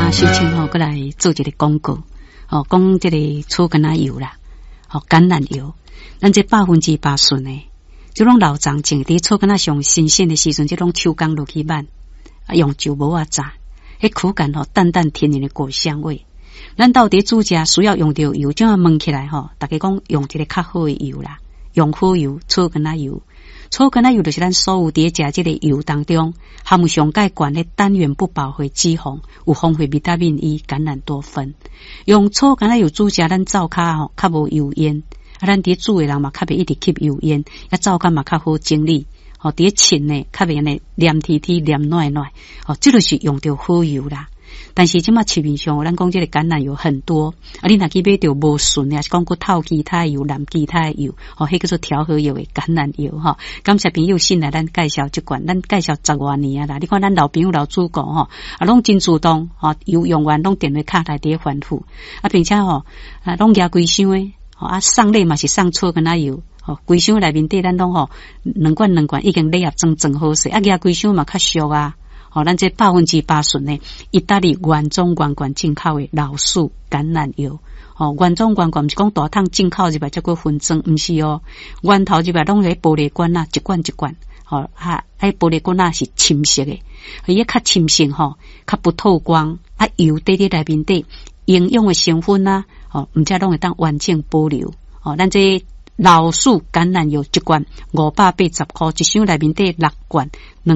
啊，秀清吼，过来做一个广告，哦，讲这个草橄榄油啦，哦，橄榄油，咱这100%纯的，这种老长种伫草橄榄上新鲜的时阵，这种抽干落去慢，啊，用酒无啊炸，迄口感吼，淡淡天然的果香味。咱到底煮食需要用到油，怎样焖起来吼？大家讲用一个较好的油啦，用好油，草橄榄油。草橄榄油就是咱所有伫食这个油当中含有上介悬的单元不饱和脂肪，有丰富维他命 E、橄榄多酚。用草橄榄油煮食，咱灶骹吼较无油烟，啊，咱伫煮的人嘛较袂一直吸油烟，啊，灶骹嘛较好整理。哦，伫浸呢较袂安尼黏贴贴、黏软软。哦，这就是用到好油啦。但是即马市面上，咱讲这个橄榄油很多，啊，你若去买到无纯的，是讲过透其他油、蓝其他油，哦，迄叫做调和油的橄榄油哈。感谢朋友信来咱介绍这款，咱介绍10多年啊啦。你看咱老朋友老主顾吼，啊，拢真主动，哦，油用完拢电话卡来伫反复，啊，并且吼，啊，拢压规箱的，哦，啊，送礼嘛是送错橄榄油。哦，规箱内面底咱拢吼2罐已经礼盒装好势，啊，压规箱嘛较俗啊。哦，咱这100%纯的意大利原装原罐进口的老树橄榄油。哦，原装原罐不是讲大桶进口入来再过分装，不是哦。源头入来拢在玻璃罐啊，一罐一罐。哦，啊，迄玻璃罐啊是深色的，伊较深色吼，较不透光。啊，油在内面底，营养的成分啊，哦，毋则拢会当完整保留。哦，咱这老树橄榄油一罐580块，一箱内面底6罐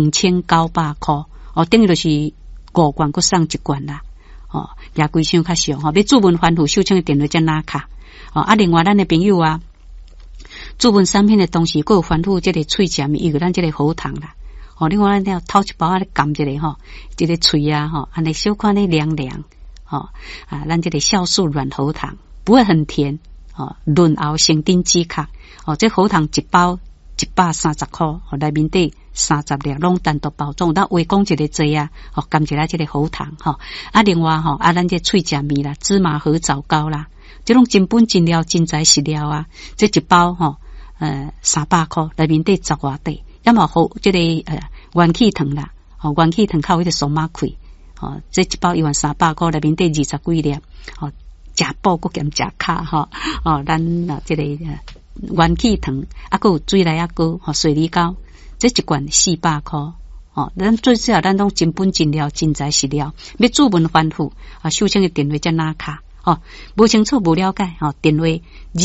2900块。哦，等于就是5罐搁送1罐啦。哦，也规箱较俗吼，要注文反复秀清的电话才拿卡。哦，啊，另外咱的朋友啊，注文产品的东西，搁有反复这个喙舌咪，伊个咱这个喉糖啦。哦，另外咱要掏一包啊，含一个吼，这个喙啊吼，安尼小可的凉凉。哦，啊，咱这个酵素软喉糖不会很甜。哦，润喉生丁止咳。哦，这喉糖一包130块，哦，内面底30粒拢单独包装，咱话讲一个济啊，哦，含一下这个喉糖吼，啊，另外吼，啊，咱这喙舌蜜啦，芝麻核枣膏啦，这种真本真料真材实料啊，这一包吼，300块，内面底10外块，要么好这个元气糖啦，哦，元气糖靠迄个数码开，哦，这一包13000块，内面底20几粒，哦，食补搁兼食卡吼，哦，咱这个元气糖，啊，搁有水来啊膏，吼，水梨膏。这一罐400块，哦，咱最少咱拢真本真料真材实料，要注文反复啊，秀清的电话才拿卡，哦，无清楚无了解，哦，电话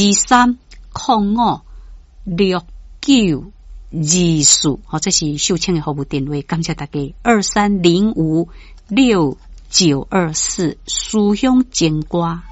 23056924，哦，这是秀清的服务电话，感谢大家23056924，思乡情歌。